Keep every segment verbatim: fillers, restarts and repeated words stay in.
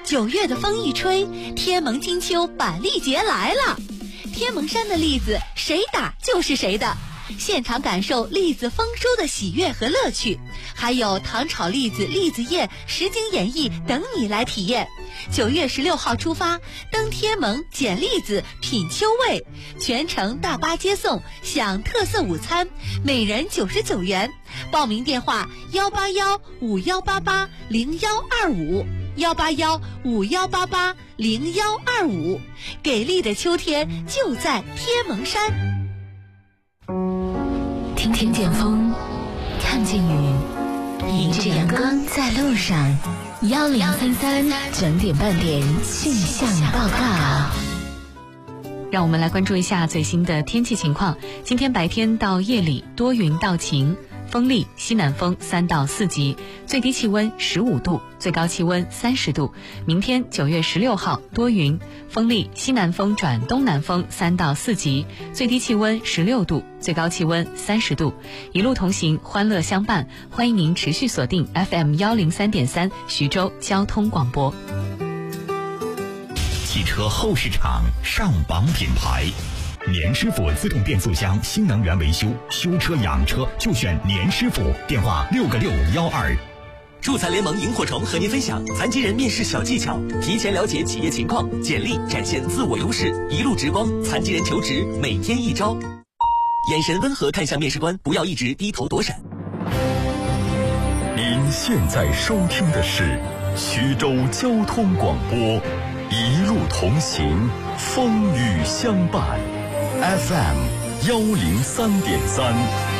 九月的风一吹，天蒙金秋板栗节来了。天蒙山的栗子谁打就是谁的，现场感受栗子丰收的喜悦和乐趣，还有糖炒栗子、栗子宴、实景演绎等你来体验。九月十六号出发，登天蒙捡栗子品秋味，全程大巴接送，享特色午餐，每人九十九元。报名电话幺八幺五幺八八零幺二五幺八幺五幺八八零幺二五。给力的秋天就在天蒙山。 听听见风，看见雨，迎着阳光在路上。幺零三三整点半点气象报告。 让我们来关注一下最新的天气情况。今天白天到夜里多云到晴，风力西南风三到四级，最低气温十五度，最高气温三十度。明天九月十六号多云，风力西南风转东南风三到四级，最低气温十六度，最高气温三十度。一路同行，欢乐相伴，欢迎您持续锁定 F M 幺零三点三徐州交通广播。 汽车后市场上榜品牌，年师傅自动变速箱新能源维修，修车养车就选年师傅，电话六个六幺二。 助残联盟萤火虫和您分享残疾人面试小技巧，提前了解企业情况，简历展现自我优势，一路直光，残疾人求职每天一招。眼神温和看向面试官，不要一直低头躲闪。 您现在收听的是徐州交通广播，一路同行，风雨相伴 ，F M 幺零三点三。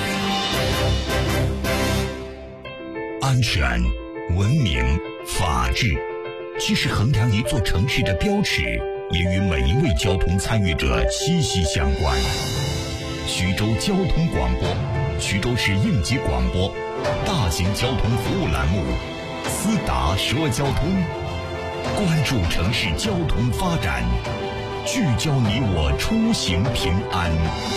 安全、文明、法治，既是衡量一座城市的标尺，也与每一位交通参与者息息相关。徐州交通广播，徐州市应急广播，大型交通服务栏目，思达说交通，关注城市交通发展，聚焦你我出行平安。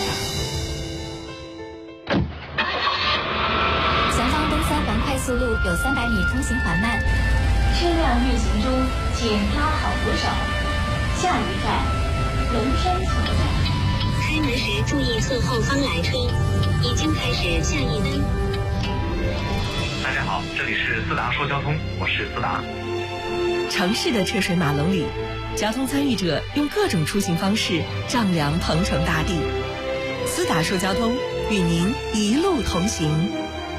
前方东三环快速路有三百米通行缓慢，车辆运行中，请拉好扶手。下一站，龙山桥站。开门时注意侧后方来车，已经开始下一门。 大家好，这里是思达说交通，我是思达。 城市的车水马龙里，交通参与者用各种出行方式丈量鹏程大地。思达说交通，与您一路同行。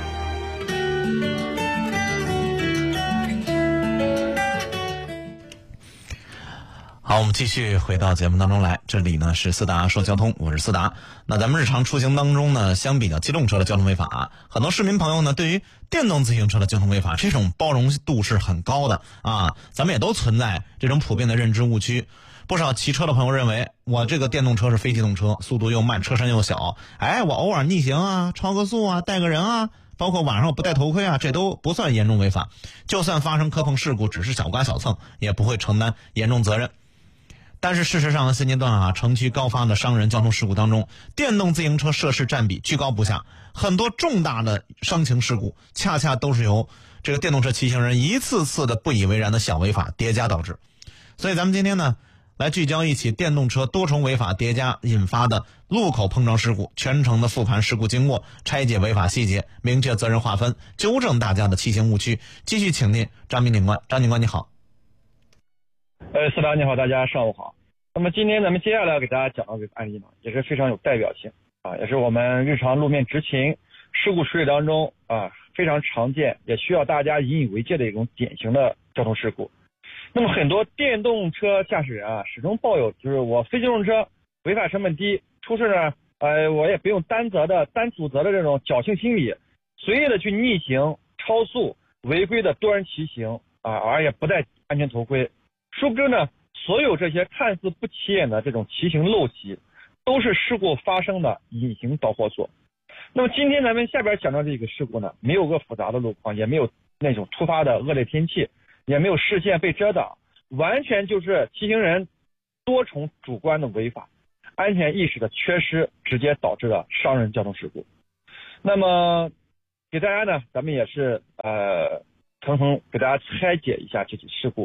好，我们继续回到节目当中来，这里呢是思达说交通，我是思达。那咱们日常出行当中呢，相比较机动车的交通违法，很多市民朋友呢对于电动自行车的交通违法这种包容度是很高的啊，咱们也都存在这种普遍的认知误区。不少骑车的朋友认为，我这个电动车是非机动车，速度又慢，车身又小，哎，我偶尔逆行啊，超个速啊，带个人啊，包括晚上我不戴头盔啊，这都不算严重违法。就算发生磕碰事故，只是小刮小蹭，也不会承担严重责任。但是事实上，现阶段啊，城区高发的伤人交通事故当中，电动自行车涉事占比居高不下，很多重大的伤情事故恰恰都是由这个电动车骑行人一次次的不以为然的小违法叠加导致。所以咱们今天呢，来聚焦一起电动车多重违法叠加引发的路口碰撞事故，全程的复盘事故经过，拆解违法细节，明确责任划分，纠正大家的骑行误区。继续请进张明警官，张警官你好。 呃，思达你好，大家上午好。那么今天咱们接下来要给大家讲的这个案例呢，也是非常有代表性啊，也是我们日常路面执勤事故处理当中啊非常常见，也需要大家引以为戒的一种典型的交通事故。那么很多电动车驾驶人啊，始终抱有就是我非机动车违法成本低，出事呢，呃，我也不用担责的担主责的这种侥幸心理，随意的去逆行、超速、违规的多人骑行啊，而且不戴安全头盔。殊不知呢，所有这些看似不起眼的这种骑行陋习，都是事故发生的隐形导火索。那么今天咱们下边讲到这个事故呢，没有个复杂的路况，也没有那种突发的恶劣天气，也没有视线被遮挡，完全就是骑行人多重主观的违法，安全意识的缺失，直接导致了伤人交通事故。那么给大家呢，咱们也是呃层层给大家拆解一下这起事故，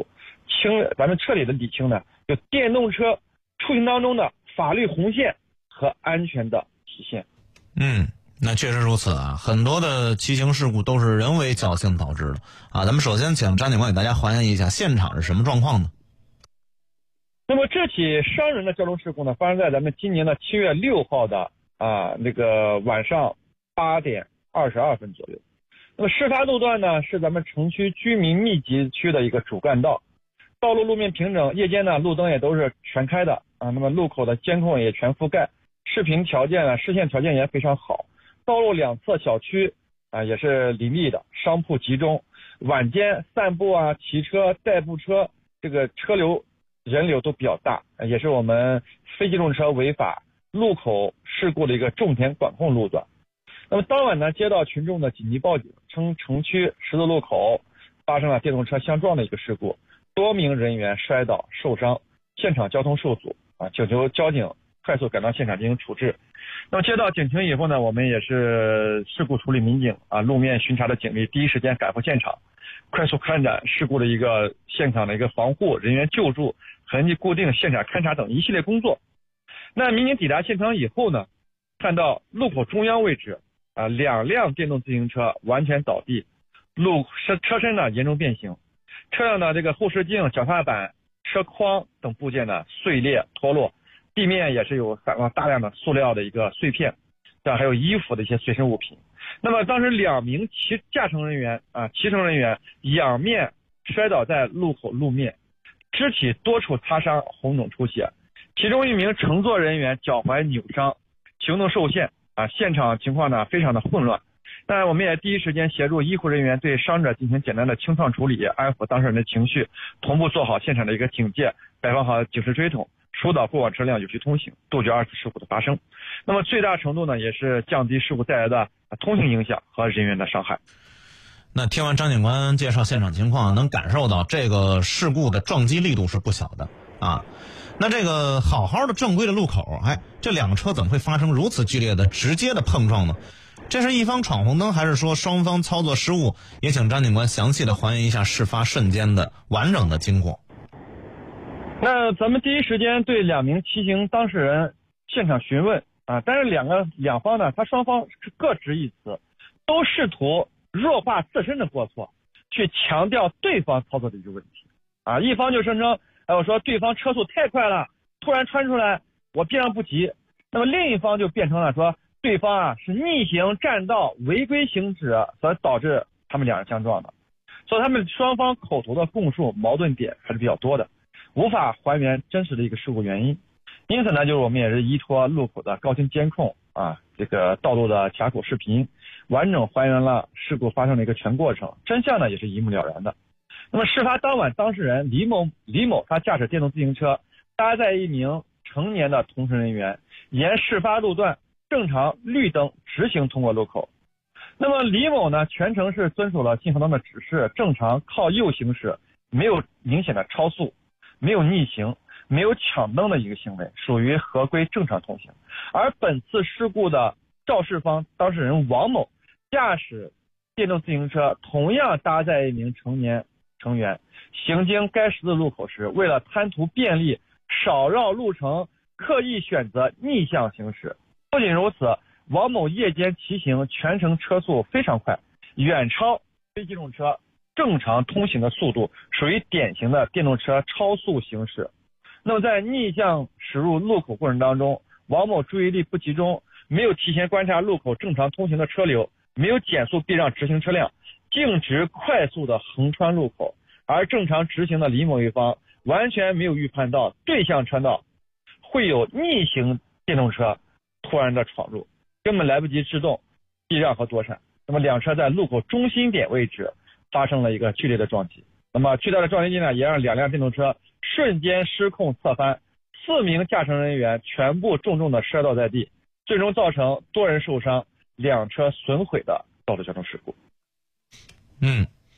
清咱们彻底的理清呢，就电动车出行当中的法律红线和安全的体现。 嗯，那确实如此啊，很多的骑行事故都是人为侥幸导致的啊。咱们首先请张警官给大家还原一下现场是什么状况呢？ 那么这起伤人的交通事故呢，发生在咱们今年的七月六号的啊那个晚上八点二十二分左右。那么事发路段呢是咱们城区居民密集区的一个主干道，道路路面平整，夜间呢路灯也都是全开的啊，那么路口的监控也全覆盖，视频条件呢视线条件也非常好，道路两侧小区啊也是林立的，商铺集中，晚间散步啊、骑车、代步车这个车流人流都比较大，也是我们非机动车违法路口事故的一个重点管控路段。那么当晚呢，接到群众的紧急报警，称城区十字路口发生了电动车相撞的一个事故，多名人员摔倒受伤，现场交通受阻啊，请求交警快速赶到现场进行处置。那么接到警情以后呢，我们也是事故处理民警啊，路面巡查的警力第一时间赶赴现场，快速开展事故的一个现场的一个防护、人员救助、痕迹固定、现场勘查等一系列工作。那民警抵达现场以后呢，看到路口中央位置啊，两辆电动自行车完全倒地，路车车身呢严重变形，车辆的这个后视镜、脚踏板、车筐等部件呢碎裂脱落，地面也是有散落大量的塑料的一个碎片，这还有衣服的一些随身物品。那么当时两名骑驾乘人员啊，骑乘人员仰面摔倒在路口路面，肢体多处擦伤，红肿出血，其中一名乘坐人员脚踝扭伤，行动受限啊，现场情况呢非常的混乱。但我们也第一时间协助医护人员对伤者进行简单的清创处理，安抚当事人的情绪，同步做好现场的一个警戒，摆放好警示锥筒，疏导过往车辆有序通行，杜绝二次事故的发生。那么最大程度呢，也是降低事故带来的通行影响和人员的伤害。 那听完张警官介绍现场情况，能感受到这个事故的撞击力度是不小的啊。那这个好好的正规的路口，哎，这两个车怎么会发生如此剧烈的直接的碰撞呢？这是一方闯红灯，还是说双方操作失误？也请张警官详细的还原一下事发瞬间的完整的经过。 那咱们第一时间对两名骑行当事人现场询问啊，但是两个两方呢，他双方是各执一词，都试图弱化自身的过错，去强调对方操作的一个问题啊。一方就声称，哎，我说对方车速太快了，突然穿出来，我避让不及。那么另一方就变成了说，对方啊是逆行占道违规行驶所导致他们两人相撞的，所以他们双方口头的供述矛盾点还是比较多的，无法还原真实的一个事故原因。因此呢，就是我们也是依托路口的高清监控啊，这个道路的卡口视频，完整还原了事故发生的一个全过程，真相呢也是一目了然的。那么事发当晚，当事人李某李某他驾驶电动自行车搭载一名成年的同乘人员，沿事发路段正常绿灯直行通过路口。那么李某呢，全程是遵守了信号灯的指示，正常靠右行驶，没有明显的超速，没有逆行，没有抢灯的一个行为，属于合规正常通行。而本次事故的肇事方当事人王某驾驶电动自行车同样搭载一名成年成员，行经该十字路口时，为了贪图便利，少绕路程，刻意选择逆向行驶。不仅如此，王某夜间骑行全程车速非常快，远超非机动车正常通行的速度，属于典型的电动车超速行驶。那么在逆向驶入路口过程当中，王某注意力不集中，没有提前观察路口正常通行的车流，没有减速避让直行车辆，径直快速的横穿路口。而正常直行的李某一方完全没有预判到对向车道会有逆行电动车突然的闯入，根本来不及制动、避让和躲闪。那么两车在路口中心点位置发生了一个剧烈的撞击。那么巨大的撞击力呢，也让两辆电动车瞬间失控侧翻，四名驾乘人员全部重重的摔倒在地，最终造成多人受伤、两车损毁的道路交通事故。 嗯，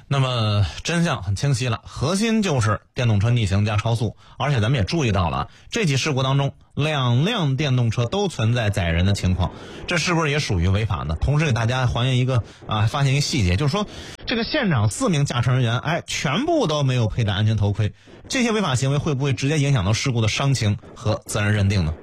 那么真相很清晰了，核心就是电动车逆行加超速，而且咱们也注意到了，这起事故当中两辆电动车都存在载人的情况，这是不是也属于违法呢？同时给大家还原一个啊，发现一个细节，就是说这个现场四名驾驶人员，哎，全部都没有佩戴安全头盔，这些违法行为会不会直接影响到事故的伤情和责任认定呢？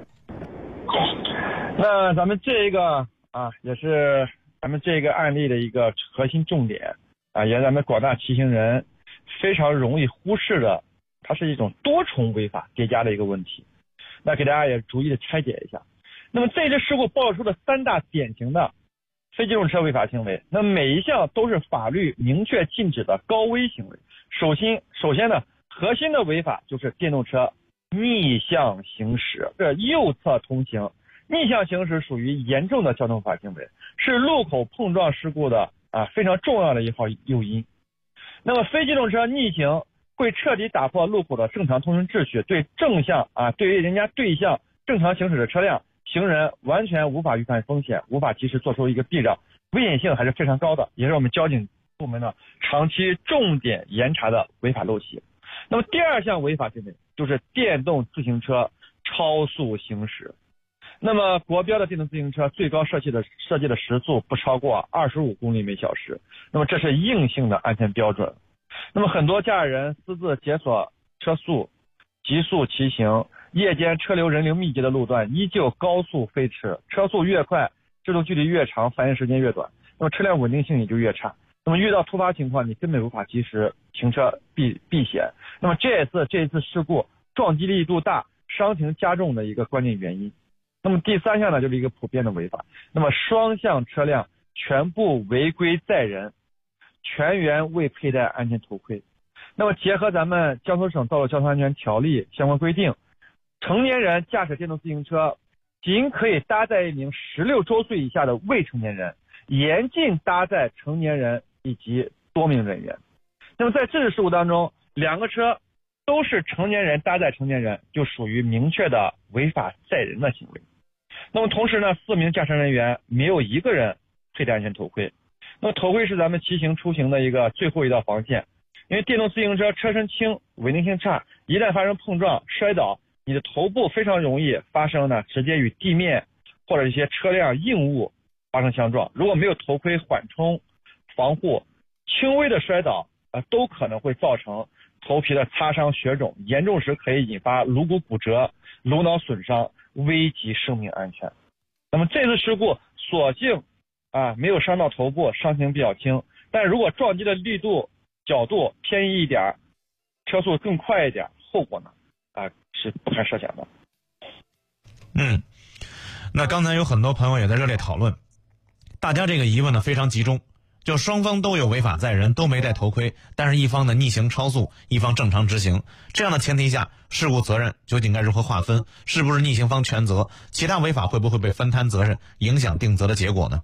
那咱们这一个啊，也是咱们这个案例的一个核心重点啊，也是咱们广大骑行人非常容易忽视的，它是一种多重违法叠加的一个问题。那给大家也逐一的拆解一下。那么这次事故暴露出的三大典型的非机动车违法行为，那每一项都是法律明确禁止的高危行为。首先，首先呢，核心的违法就是电动车逆向行驶，这右侧通行。逆向行驶属于严重的交通法行为，是路口碰撞事故的啊非常重要的一号诱因。那么非机动车逆行会彻底打破路口的正常通行秩序，对正向啊对于人家对向正常行驶的车辆、行人完全无法预判风险，无法及时做出一个避让，危险性还是非常高的，也是我们交警部门呢长期重点严查的违法陋习。那么第二项违法行为就是电动自行车超速行驶。那么国标的电动自行车最高设计的设计的时速不超过二十五公里每小时，那么这是硬性的安全标准。那么很多驾驶人私自解锁车速，急速骑行，夜间车流人流密集的路段依旧高速飞驰，车速越快，制动距离越长，反应时间越短，那么车辆稳定性也就越差。那么遇到突发情况，你根本无法及时停车避避险。那么这一次这一次事故撞击力度大，伤情加重的一个关键原因。那么第三项呢，就是一个普遍的违法。那么双向车辆全部违规载人，全员未佩戴安全头盔。那么结合咱们江苏省道路交通安全条例相关规定，成年人驾驶电动自行车仅可以搭载一名十六周岁以下的未成年人，严禁搭载成年人以及多名人员。那么在这次事故当中，两个车都是成年人搭载成年人，就属于明确的违法载人的行为。那么同时呢，四名驾驶人员没有一个人佩戴安全头盔。那么头盔是咱们骑行出行的一个最后一道防线，因为电动自行车车身轻，稳定性差，一旦发生碰撞摔倒，你的头部非常容易发生呢直接与地面或者一些车辆硬物发生相撞。如果没有头盔缓冲防护，轻微的摔倒呃都可能会造成头皮的擦伤血肿，严重时可以引发颅骨骨折、颅脑损伤，危及生命安全。那么这次事故所幸啊没有伤到头部，伤情比较轻，但如果撞击的力度角度偏移一点，车速更快一点，后果呢啊是不堪设想的。 嗯，那刚才有很多朋友也在这里讨论，大家这个疑问呢非常集中，就双方都有违法载人，都没戴头盔，但是一方的逆行超速，一方正常执行，这样的前提下，事故责任究竟该如何划分？是不是逆行方全责？其他违法会不会被分摊责任，影响定责的结果呢？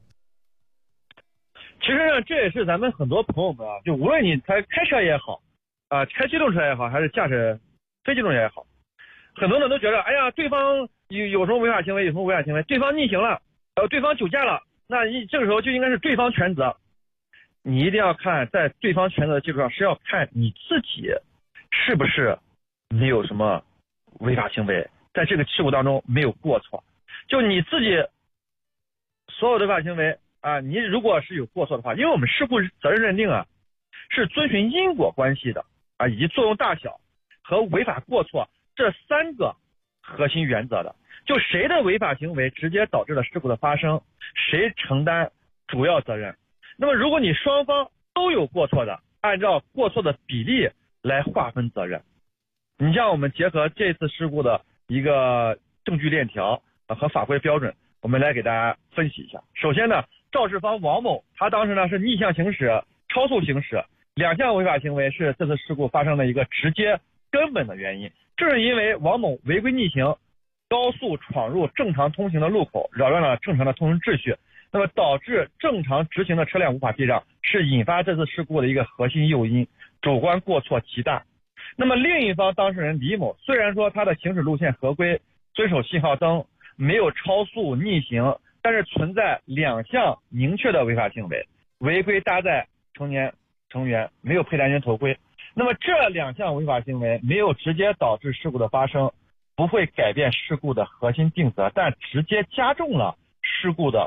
其实呢，这也是咱们很多朋友们啊，就无论你开开车也好，啊、呃，开机动车也好，还是驾驶非机动车也好，很多人都觉得，哎呀，对方有有什么违法行为，有什么违法行为，对方逆行了，呃，对方酒驾了，那一这个时候就应该是对方全责。你一定要看，在对方全责的基础上，是要看你自己是不是没有什么违法行为，在这个事故当中没有过错。就你自己所有的违法行为啊，你如果是有过错的话，因为我们事故责任认定啊，是遵循因果关系的啊，以及作用大小和违法过错这三个核心原则的。就谁的违法行为直接导致了事故的发生，谁承担主要责任。那么如果你双方都有过错的，按照过错的比例来划分责任。你像我们结合这次事故的一个证据链条和法规标准，我们来给大家分析一下。首先呢，肇事方王某，他当时呢是逆向行驶、超速行驶，两项违法行为是这次事故发生的一个直接根本的原因。正是因为王某违规逆行，高速闯入正常通行的路口，扰乱了正常的通行秩序，那么导致正常直行的车辆无法避让，是引发这次事故的一个核心诱因，主观过错极大。那么另一方当事人李某，虽然说他的行驶路线合规，遵守信号灯，没有超速逆行，但是存在两项明确的违法行为：违规搭载成年成员没有佩戴安全头盔。那么这两项违法行为没有直接导致事故的发生，不会改变事故的核心定责，但直接加重了事故的